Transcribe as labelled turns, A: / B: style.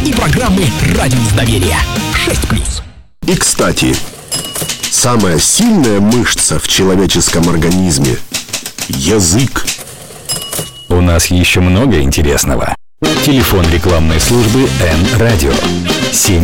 A: и программы «Радиус доверия» 6+.
B: И, кстати, самая сильная мышца в человеческом организме – язык.
C: У нас еще много интересного. Телефон рекламной службы Н-Радио 7